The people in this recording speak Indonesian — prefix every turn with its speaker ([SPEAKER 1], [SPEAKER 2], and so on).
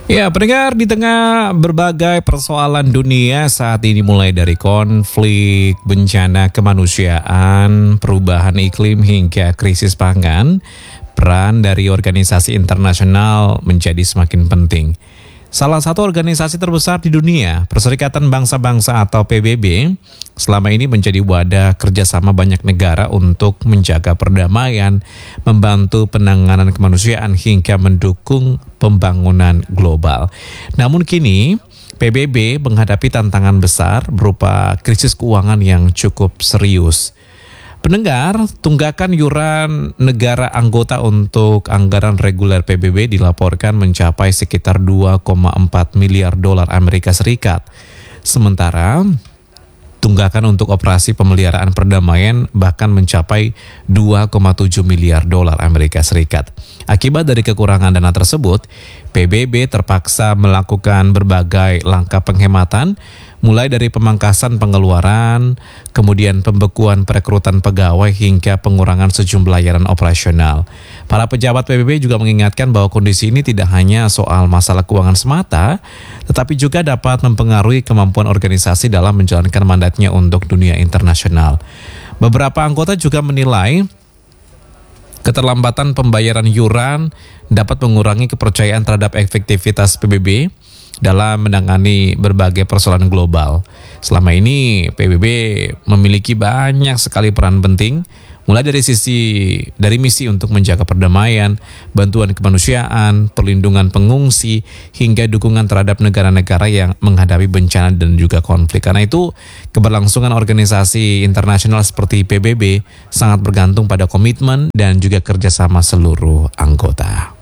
[SPEAKER 1] Ya, pendengar, di tengah berbagai persoalan dunia saat ini mulai dari konflik, bencana kemanusiaan, perubahan iklim hingga krisis pangan, peran dari organisasi internasional menjadi semakin penting. Salah satu organisasi terbesar di dunia, Perserikatan Bangsa-Bangsa atau PBB, selama ini menjadi wadah kerjasama banyak negara untuk menjaga perdamaian, membantu penanganan kemanusiaan hingga mendukung pembangunan global. Namun kini, PBB menghadapi tantangan besar berupa krisis keuangan yang cukup serius. Pendengar, tunggakan yuran negara anggota untuk anggaran reguler PBB dilaporkan mencapai sekitar 2,4 miliar dolar Amerika Serikat. Sementara tunggakan untuk operasi pemeliharaan perdamaian bahkan mencapai 2,7 miliar dolar Amerika Serikat. Akibat dari kekurangan dana tersebut, PBB terpaksa melakukan berbagai langkah penghematan, mulai dari pemangkasan pengeluaran, kemudian pembekuan perekrutan pegawai hingga pengurangan sejumlah layanan operasional. Para pejabat PBB juga mengingatkan bahwa kondisi ini tidak hanya soal masalah keuangan semata, tetapi juga dapat mempengaruhi kemampuan organisasi dalam menjalankan mandatnya untuk dunia internasional. Beberapa anggota juga menilai keterlambatan pembayaran yuran dapat mengurangi kepercayaan terhadap efektivitas PBB dalam menangani berbagai persoalan global. Selama ini PBB memiliki banyak sekali peran penting, mulai dari misi untuk menjaga perdamaian, bantuan kemanusiaan, perlindungan pengungsi, hingga dukungan terhadap negara-negara yang menghadapi bencana dan juga konflik. Karena itu, keberlangsungan organisasi internasional seperti PBB sangat bergantung pada komitmen dan juga kerjasama seluruh anggota.